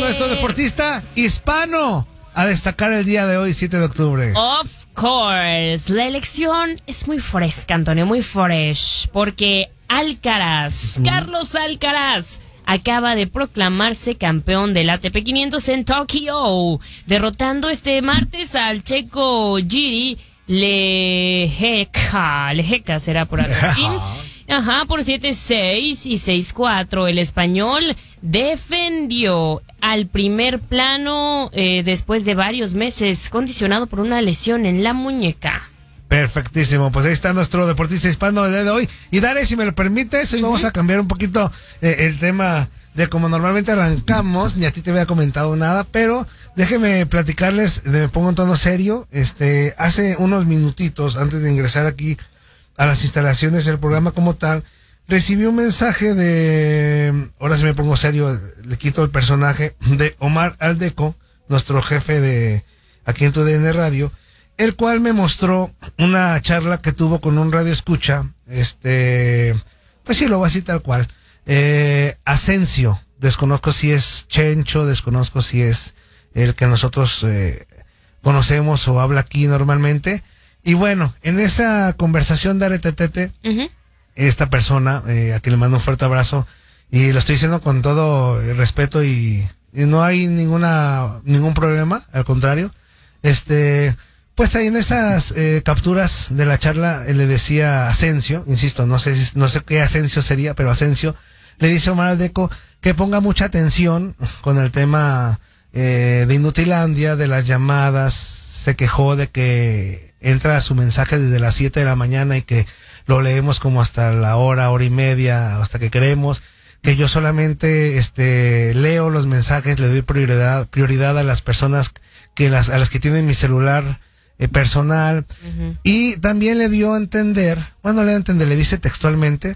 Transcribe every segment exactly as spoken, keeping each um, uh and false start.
nuestro deportista hispano a destacar el día de hoy, siete de octubre. Of course. La elección es muy fresca, Antonio, muy fresh, porque Alcaraz, mm. Carlos Alcaraz, acaba de proclamarse campeón del A T P quinientos en Tokio, derrotando este martes al checo Jiri Lehecka. Lehecka será por Argentina. Ajá, por siete seis y seis cuatro. El español defendió al primer plano eh, después de varios meses, condicionado por una lesión en la muñeca. Perfectísimo, pues ahí está nuestro deportista hispano del día de hoy. Y Dare, si me lo permites, hoy uh-huh. vamos a cambiar un poquito eh, el tema de como normalmente arrancamos. Ni a ti te había comentado nada, pero déjenme platicarles, me pongo en tono serio. Este, hace unos minutitos, antes de ingresar aquí a las instalaciones del programa como tal, recibí un mensaje de, ahora sí me pongo serio, le quito el personaje, de Omar Aldeco, nuestro jefe de aquí en tu D N Radio, el cual me mostró una charla que tuvo con un radio escucha, este, pues sí, lo voy a decir tal cual, eh, Asensio, desconozco si es Chencho, desconozco si es el que nosotros eh, conocemos o habla aquí normalmente. Y bueno, en esa conversación de Aretetete, uh-huh. esta persona, eh, a quien le mando un fuerte abrazo, y lo estoy diciendo con todo el respeto y, y no hay ninguna ningún problema, al contrario, este, pues ahí en esas eh, capturas de la charla eh, le decía a Asensio, insisto, no sé no sé qué Asensio sería, pero Asensio le dice a Omar Aldeco que ponga mucha atención con el tema eh, de Inutilandia, de las llamadas. Se quejó de que entra su mensaje desde las siete de la mañana y que lo leemos como hasta la hora, hora y media, hasta que queremos, que yo solamente este leo los mensajes, le doy prioridad prioridad a las personas que las a las que tienen mi celular eh, personal. Uh-huh. Y también le dio a entender, bueno, le dio a entender, le dice textualmente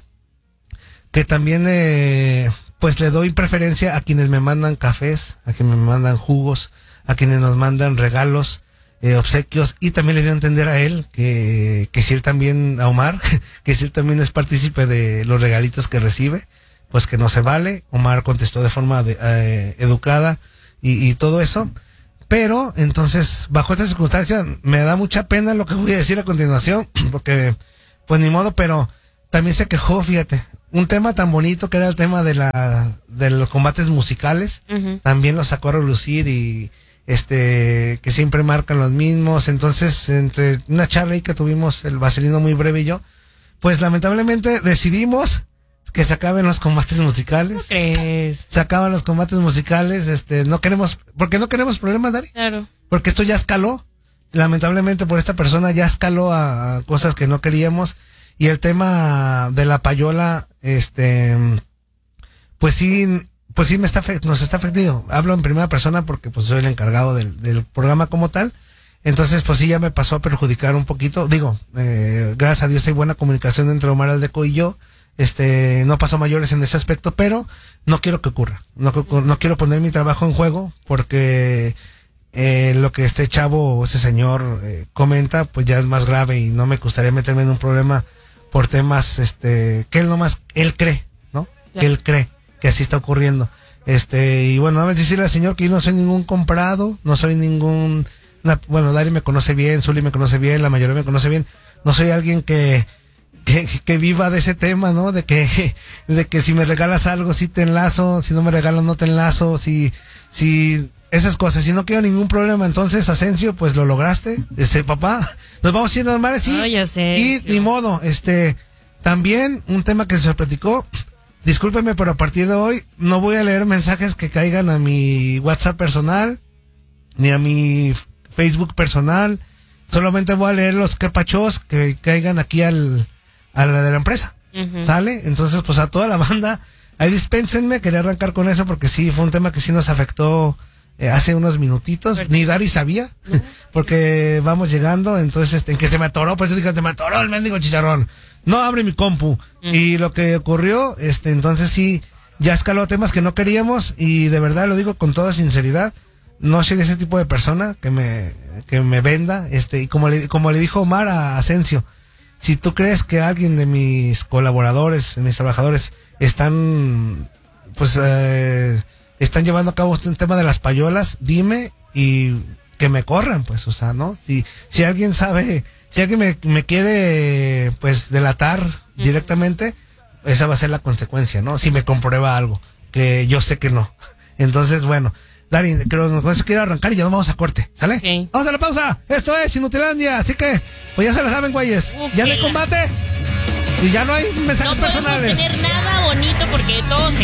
que también eh, pues le doy preferencia a quienes me mandan cafés, a quienes me mandan jugos, a quienes nos mandan regalos, Eh, obsequios, y también le dio a entender a él que, que si él también, a Omar, que si él también es partícipe de los regalitos que recibe, pues que no se vale. Omar contestó de forma de, eh, educada y, y todo eso, pero entonces bajo esta circunstancia me da mucha pena lo que voy a decir a continuación, porque pues ni modo, pero también se quejó, fíjate, un tema tan bonito que era el tema de la de los combates musicales, uh-huh. también lo sacó a relucir y este que siempre marcan los mismos. Entonces, entre una charla ahí que tuvimos el Vaselino muy breve y yo, pues lamentablemente decidimos que se acaben los combates musicales. ¿No crees? Se acaban los combates musicales, este, no queremos, porque no queremos problemas, Dari. Claro. Porque esto ya escaló, lamentablemente por esta persona ya escaló a, a cosas que no queríamos, y el tema de la payola, este, pues sí, pues sí me está, nos está afectando. Hablo en primera persona porque pues soy el encargado del, del programa como tal. Entonces pues sí ya me pasó a perjudicar un poquito. Digo, eh, gracias a Dios hay buena comunicación entre Omar Aldeco y yo. Este, no pasó mayores en ese aspecto, pero no quiero que ocurra. No, no quiero poner mi trabajo en juego porque eh, lo que este chavo o ese señor eh, comenta pues ya es más grave y no me gustaría meterme en un problema por temas este que él nomás, él cree, ¿no? Que él cree que así está ocurriendo. Este, y bueno, a ver decirle al señor que yo no soy ningún comprado, no soy ningún, una, bueno, Dari me conoce bien, Zuli me conoce bien, la mayoría me conoce bien, no soy alguien que, que, que viva de ese tema, ¿no? De que, de que si me regalas algo, sí te enlazo, si no me regalas, no te enlazo, si, si, esas cosas, si no quiero ningún problema. Entonces, Asensio, pues lo lograste, este, papá, nos vamos a ir normales, sí. No, yo sé. Y yo. ni modo, este, también un tema que se platicó. Discúlpeme, pero a partir de hoy no voy a leer mensajes que caigan a mi WhatsApp personal, ni a mi Facebook personal. Solamente voy a leer los quepachos que caigan aquí al, a la de la empresa. Uh-huh. ¿Sale? Entonces, pues a toda la banda, ahí dispénsenme, quería arrancar con eso porque sí, fue un tema que sí nos afectó eh, hace unos minutitos. Perfecto. Ni Dari sabía, uh-huh. porque vamos llegando, entonces, este, en que se me atoró, por eso dije, se me atoró el mendigo chicharrón. No abre mi compu. Mm. Y lo que ocurrió, este, entonces sí, ya escaló temas que no queríamos, y de verdad lo digo con toda sinceridad, no soy ese tipo de persona que me, que me venda, este, y como le, como le dijo Omar a Asensio, si tú crees que alguien de mis colaboradores, de mis trabajadores, están, pues, eh, están llevando a cabo un tema de las payolas, dime y que me corran, pues, o sea, ¿no? Si, si alguien sabe, si alguien me, me quiere, pues, delatar uh-huh. directamente, esa va a ser la consecuencia, ¿no? Si me comprueba algo, que yo sé que no. Entonces, bueno, Dari, creo que con eso quiero arrancar y ya nos vamos a corte, ¿sale? Okay. Vamos a la pausa. Esto es Inutilandia, así que, pues ya se la saben, güeyes. Okay. Ya no hay combate y ya no hay mensajes no personales. No podemos tener nada bonito porque todos se